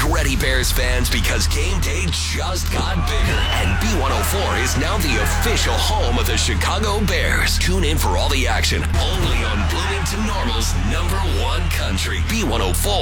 ready, Bears fans, because game day just got bigger. And B104 is now the official home of the Chicago Bears. Tune in for all the action, only on Bloomington Normal's #1 country, B104.